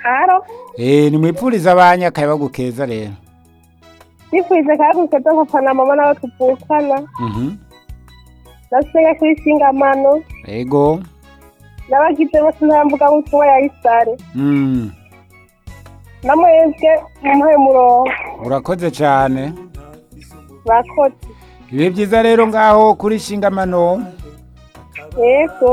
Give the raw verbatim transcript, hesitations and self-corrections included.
Aro, Eh, nimwipfuriza abanya akayabagu keza rero. nifurize kayabagu keza papa na mama n'abo tuvukana. Mhm. Nasenga kuri Singamano. Ego. N'abagize bose ntambuga butumwa ya Isare. Mm. Namwebwe mumuhe murongo. Urakoze cyane. Bakoze. Ibihe byiza rero ngaho kuri Shingamano. Yego.